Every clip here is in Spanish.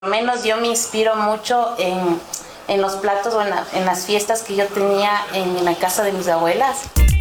Al menos yo me inspiro mucho en los platos o en las fiestas que yo tenía en la casa de mis abuelas.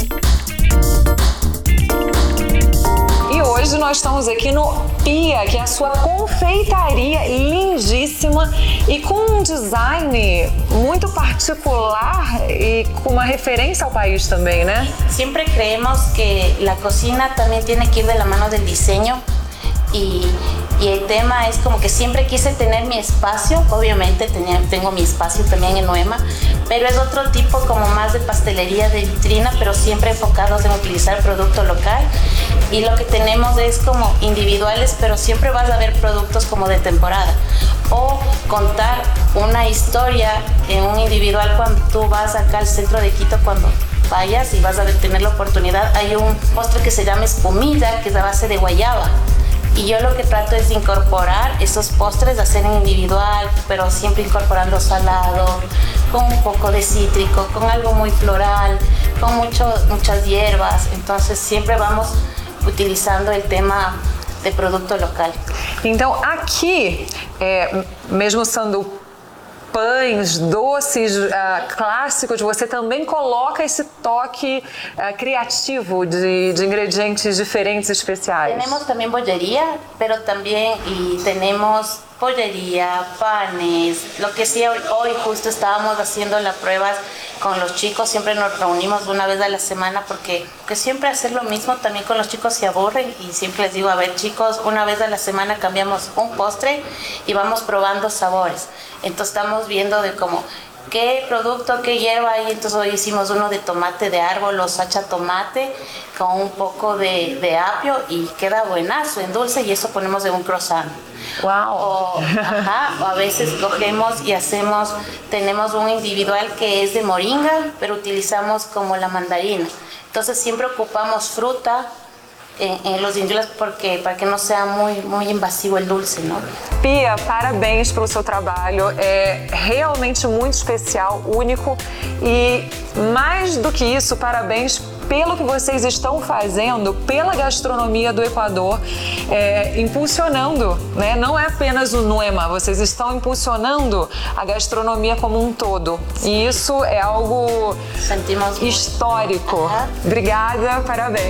E hoje nós estamos aqui no Pia, que é a sua confeitaria lindíssima e com um design muito particular e com uma referência ao país também, né? Siempre creemos que la cocina también tiene que ir de la mano del diseño y el tema es como que siempre quise tener mi espacio, obviamente tengo mi espacio también en Noema, pero es otro tipo como más de pastelería de vitrina, pero siempre enfocados en utilizar producto local, y lo que tenemos es como individuales, pero siempre vas a ver productos como de temporada, o contar una historia en un individual cuando tú vas acá al centro de Quito, cuando vayas y vas a tener la oportunidad. Hay un postre que se llama espumilla, que es a base de guayaba. Y yo lo que trato es incorporar esos postres, hacer en individual, pero siempre incorporando salado, con un poco de cítrico, con algo muy floral, con muchas hierbas. Entonces siempre vamos utilizando el tema de producto local. Então aqui, mesmo sendo pães, doces clássicos, você também coloca esse toque criativo de ingredientes diferentes, especiais. Tenemos también bollería, pero también tenemos pollería, panes, lo que sí hoy justo estábamos haciendo las pruebas con los chicos, siempre nos reunimos una vez a la semana porque siempre hacer lo mismo también con los chicos se aburren, y siempre les digo, a ver chicos, una vez a la semana cambiamos un postre y vamos probando sabores. Entonces estamos viendo de cómo qué producto, qué hierba hay. Entonces hoy hicimos uno de tomate de árbol o sacha tomate con un poco de apio y queda buenazo en dulce, y eso ponemos en un croissant. Wow. O a veces cogemos y tenemos un individual que es de moringa, pero utilizamos como la mandarina. Entonces siempre ocupamos fruta en los individuos para que não seja muito invasivo o dulce, não? Pia, parabéns pelo seu trabalho, é realmente muito especial, único, e mais do que isso, parabéns pelo que vocês estão fazendo pela gastronomia do Equador, impulsionando, né? Não é apenas o Noema, vocês estão impulsionando a gastronomia como um todo, e isso é algo histórico. Obrigada, parabéns.